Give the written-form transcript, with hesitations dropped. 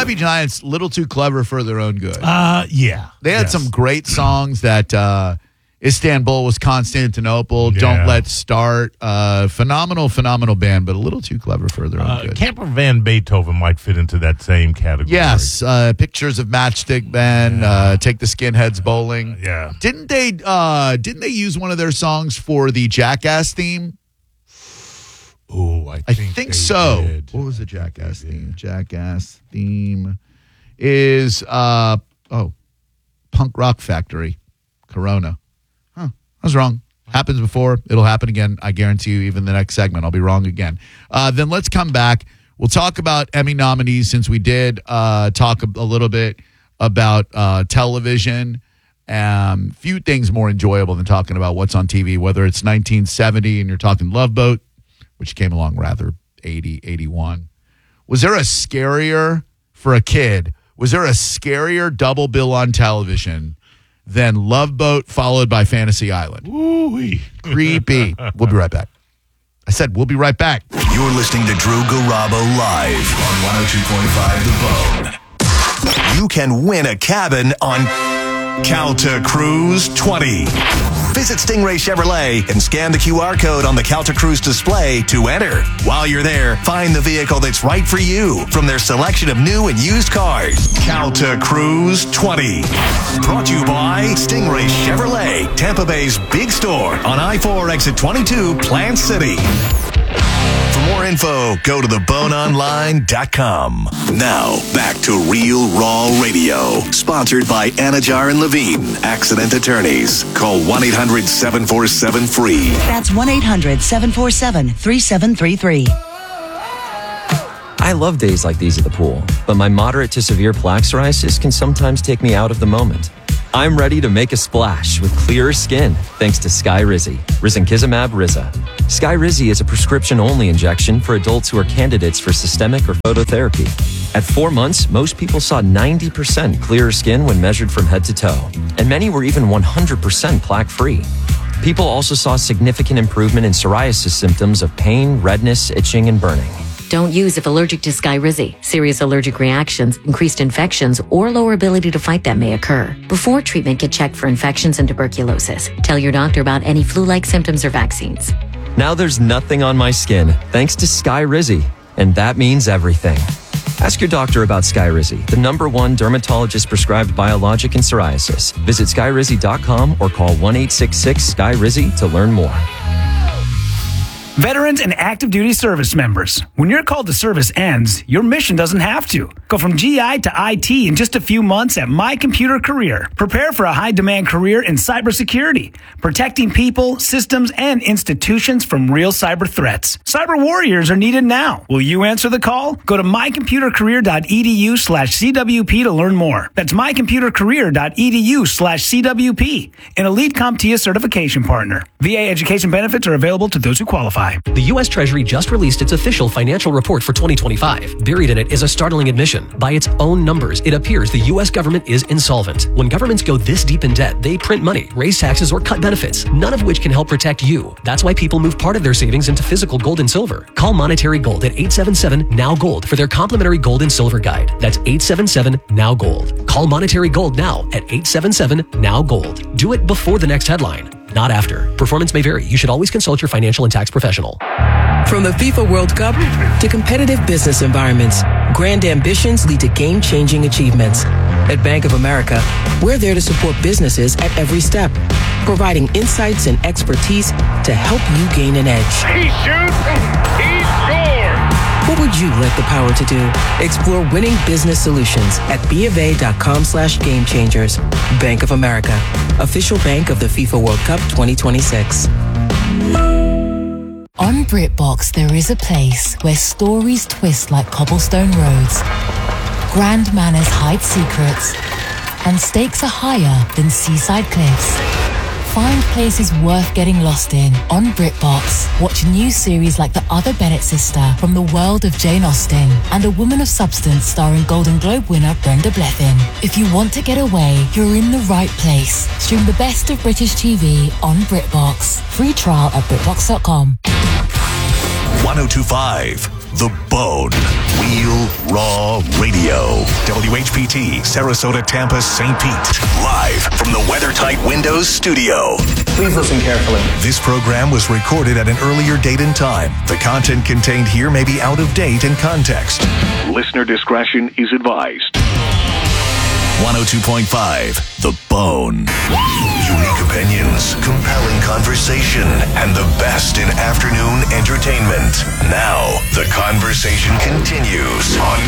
Sleepy Giants, little too clever for their own good. Yeah. They had some great songs that Istanbul was Constantinople, Don't Let's Start. Phenomenal band, but a little too clever for their own good. Camper Van Beethoven might fit into that same category. Yes. Pictures of Matchstick Ben, Take the Skinheads Bowling. Yeah. Didn't they use one of their songs for the Jackass theme? Oh, I think so. Did. What was the Jackass theme? Jackass theme is Punk Rock Factory, Corona. I was wrong. Happens before. It'll happen again. I guarantee you, even the next segment, I'll be wrong again. Then let's come back. We'll talk about Emmy nominees since we did talk a little bit about television. Few things more enjoyable than talking about what's on TV, whether it's 1970 and you're talking Love Boat, which came along rather 80, 81. Was there a scarier, for a kid, was there a scarier double bill on television than Love Boat followed by Fantasy Island? Ooh-wee. Creepy. We'll be right back. I said we'll be right back. You're listening to Drew Garabo live on 102.5 The Bone. You can win a cabin on Calta Cruise 20. Visit Stingray Chevrolet and scan the QR code on the Calta Cruise display to enter. While you're there, find the vehicle that's right for you from their selection of new and used cars. Calta Cruise 20. Brought to you by Stingray Chevrolet, Tampa Bay's big store on I-4 exit 22, Plant City. For more info, go to theboneonline.com. Now, back to Real Raw Radio. Sponsored by Anajar and Levine, Accident Attorneys. Call 1-800-747-FREE. That's 1-800-747-3733. I love days like these at the pool, but my moderate to severe plaque psoriasis can sometimes take me out of the moment. I'm ready to make a splash with clearer skin thanks to Skyrizi, risankizumab Riza. Skyrizi is a prescription-only injection for adults who are candidates for systemic or phototherapy. At 4 months, most people saw 90% clearer skin when measured from head to toe, and many were even 100% plaque-free. People also saw significant improvement in psoriasis symptoms of pain, redness, itching, and burning. Don't use if allergic to Skyrizi. Serious allergic reactions, increased infections, or lower ability to fight them may occur. Before treatment, get checked for infections and tuberculosis. Tell your doctor about any flu-like symptoms or vaccines. Now there's nothing on my skin thanks to Skyrizi, and that means everything. Ask your doctor about Skyrizi, the #1 dermatologist-prescribed biologic in psoriasis. Visit Skyrizi.com or call 1-866-SKYRIZI to learn more. Veterans and active duty service members, when your call to service ends, your mission doesn't have to. Go from GI to IT in just a few months at My Computer Career. Prepare for a high-demand career in cybersecurity, protecting people, systems, and institutions from real cyber threats. Cyber warriors are needed now. Will you answer the call? Go to mycomputercareer.edu/CWP to learn more. That's mycomputercareer.edu/CWP, an elite CompTIA certification partner. VA education benefits are available to those who qualify. The U.S. Treasury just released its official financial report for 2025. Buried in it is a startling admission. By its own numbers, it appears the U.S. government is insolvent. When governments go this deep in debt, they print money, raise taxes, or cut benefits, none of which can help protect you. That's why people move part of their savings into physical gold and silver. Call Monetary Gold at 877-NOW-GOLD for their complimentary gold and silver guide. That's 877-NOW-GOLD. Call Monetary Gold now at 877-NOW-GOLD. Do it before the next headline, not after. Performance may vary. You should always consult your financial and tax professional. From the FIFA World Cup to competitive business environments, grand ambitions lead to game-changing achievements. At Bank of America, we're there to support businesses at every step, providing insights and expertise to help you gain an edge. He shoots, he scores! What would you like the power to do? Explore winning business solutions at BofA.com/gamechangers. Bank of America, official bank of the FIFA World Cup 2026. On BritBox, there is a place where stories twist like cobblestone roads, grand manners hide secrets, and stakes are higher than seaside cliffs. Find places worth getting lost in on BritBox. Watch new series like The Other Bennett Sister from the world of Jane Austen and A Woman of Substance starring Golden Globe winner Brenda Blethyn. If you want to get away, you're in the right place. Stream the best of British TV on BritBox. Free trial at BritBox.com. 102.5 The Bone. Real Raw Radio. WHPT, Sarasota, Tampa, St. Pete. Live from the WeatherTight Windows studio. Please listen carefully. This program was recorded at an earlier date and time. The content contained here may be out of date in context. Listener discretion is advised. 102.5 The Bone. Unique opinions, compelling conversation, and the best in afternoon entertainment. Now, the conversation continues on